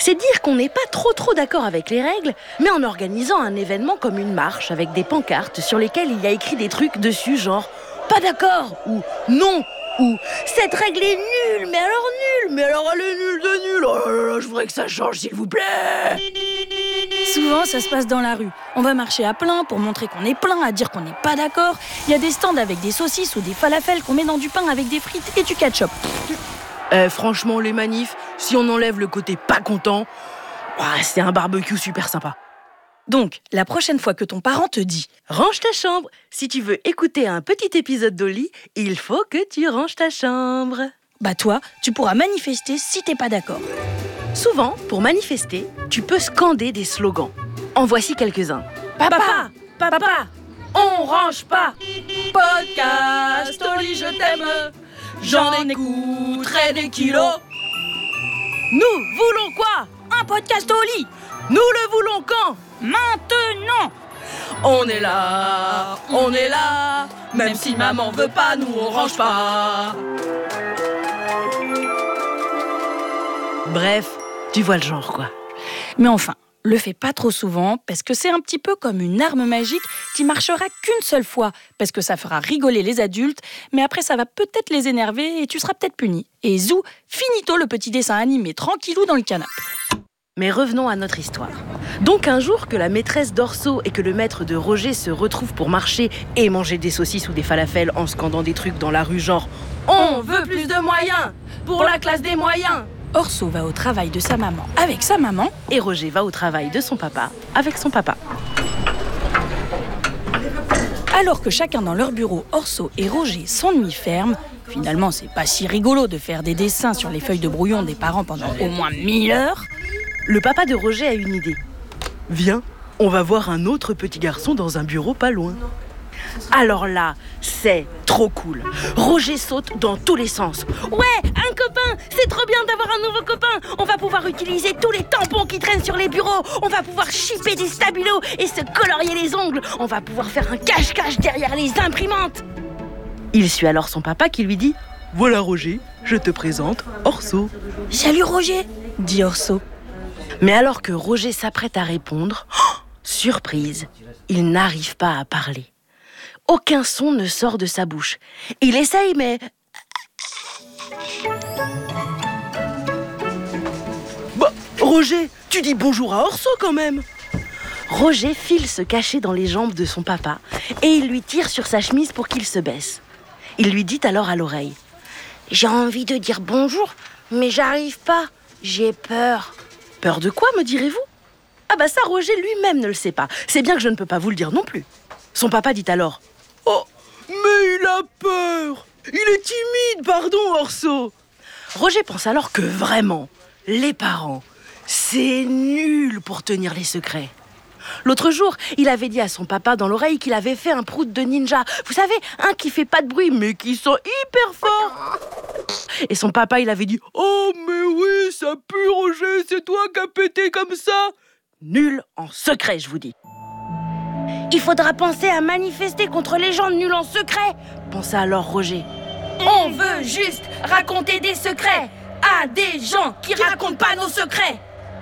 C'est dire qu'on n'est pas trop d'accord avec les règles, mais en organisant un événement comme une marche avec des pancartes sur lesquelles il y a écrit des trucs dessus genre « pas d'accord » ou « non » ou « cette règle est nulle, mais alors elle est nulle de nulle, oh là là, je voudrais que ça change s'il vous plaît !» Souvent, ça se passe dans la rue. On va marcher à plein pour montrer qu'on est plein, à dire qu'on n'est pas d'accord. Il y a des stands avec des saucisses ou des falafels qu'on met dans du pain avec des frites et du ketchup. Franchement, les manifs, si on enlève le côté pas content, c'est un barbecue super sympa. Donc, la prochaine fois que ton parent te dit « Range ta chambre !» Si tu veux écouter un petit épisode d'Oli, il faut que tu ranges ta chambre. Bah toi, tu pourras manifester si t'es pas d'accord. Souvent, pour manifester, tu peux scander des slogans. En voici quelques-uns. Papa, on range pas. Podcast Oli, je t'aime. J'en écouterai des kilos. Nous voulons quoi? Un podcast Oli. Nous le voulons quand? Maintenant. On est là, même si maman veut pas, nous on range pas. Bref, tu vois le genre quoi. Mais enfin, le fais pas trop souvent parce que c'est un petit peu comme une arme magique qui marchera qu'une seule fois parce que ça fera rigoler les adultes, mais après ça va peut-être les énerver et tu seras peut-être puni. Et zou, finito le petit dessin animé tranquillou dans le canapé. Mais revenons à notre histoire. Donc un jour que la maîtresse d'Orso et que le maître de Roger se retrouvent pour marcher et manger des saucisses ou des falafels en scandant des trucs dans la rue genre « On veut plus de moyens pour la classe des moyens !» Orso va au travail de sa maman avec sa maman et Roger va au travail de son papa avec son papa. Alors que chacun dans leur bureau, Orso et Roger s'ennuient ferme. Finalement, c'est pas si rigolo de faire des dessins sur les feuilles de brouillon des parents pendant au moins 1000 heures. Le papa de Roger a une idée. Viens, on va voir un autre petit garçon dans un bureau pas loin. Alors là, c'est trop cool. Roger saute dans tous les sens. Ouais, un copain, c'est trop bien d'avoir un nouveau copain. On va pouvoir utiliser tous les tampons qui traînent sur les bureaux. On va pouvoir chipper des stabilos et se colorier les ongles. On va pouvoir faire un cache-cache derrière les imprimantes. Il suit alors son papa qui lui dit « Voilà Roger, je te présente Orso. » « Salut Roger !» dit Orso. Mais alors que Roger s'apprête à répondre, surprise, il n'arrive pas à parler. Aucun son ne sort de sa bouche. Il essaye, mais... Bah, Roger, tu dis bonjour à Orso quand même. Roger file se cacher dans les jambes de son papa et il lui tire sur sa chemise pour qu'il se baisse. Il lui dit alors à l'oreille « J'ai envie de dire bonjour, mais j'arrive pas, j'ai peur. » Peur de quoi, me direz-vous? Ah bah ça, Roger lui-même ne le sait pas. C'est bien que je ne peux pas vous le dire non plus. Son papa dit alors « Oh, mais il a peur. Il est timide, pardon, Orso. » Roger pense alors que vraiment, les parents, c'est nul pour tenir les secrets. L'autre jour, il avait dit à son papa dans l'oreille qu'il avait fait un prout de ninja. Vous savez, un qui fait pas de bruit, mais qui sent hyper fort. Et son papa, il avait dit « Oh, mais oui, ça pue, Roger, c'est toi qui as pété comme ça !» Nul en secret, je vous dis. Il faudra penser à manifester contre les gens nuls en secret, pensa alors Roger. On veut juste raconter des secrets à des gens qui racontent pas nos secrets.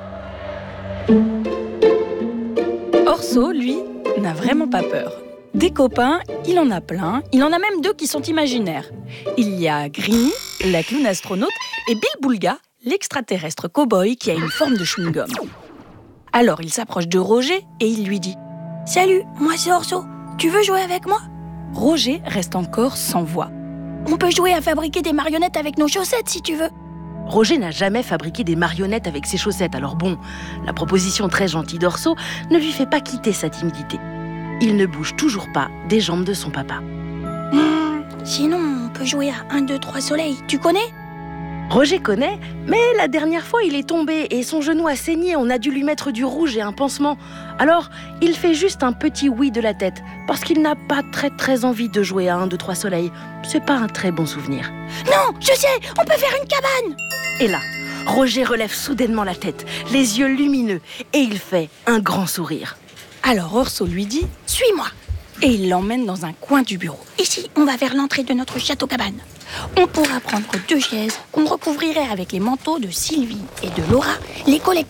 Orso, lui, n'a vraiment pas peur. Des copains, il en a plein. Il en a même 2 qui sont imaginaires. Il y a Grini, la clown astronaute, et Bill Boulga, l'extraterrestre cow-boy qui a une forme de chewing-gum. Alors il s'approche de Roger et il lui dit « Salut, moi c'est Orso, tu veux jouer avec moi ?» Roger reste encore sans voix. « On peut jouer à fabriquer des marionnettes avec nos chaussettes si tu veux. » Roger n'a jamais fabriqué des marionnettes avec ses chaussettes, alors bon, la proposition très gentille d'Orso ne lui fait pas quitter sa timidité. Il ne bouge toujours pas des jambes de son papa. Sinon, on peut jouer à 1, 2, 3 soleil, tu connais ? Roger connaît, mais la dernière fois il est tombé et son genou a saigné, on a dû lui mettre du rouge et un pansement. Alors, il fait juste un petit oui de la tête, parce qu'il n'a pas très envie de jouer à 1, 2, 3 soleil. C'est pas un très bon souvenir. Non, je sais, on peut faire une cabane ! Et là, Roger relève soudainement la tête, les yeux lumineux, et il fait un grand sourire. Alors Orso lui dit « Suis-moi !» Et il l'emmène dans un coin du bureau. Ici, on va vers l'entrée de notre château-cabane. On pourra prendre 2 chaises qu'on recouvrirait avec les manteaux de Sylvie et de Laura, les collègues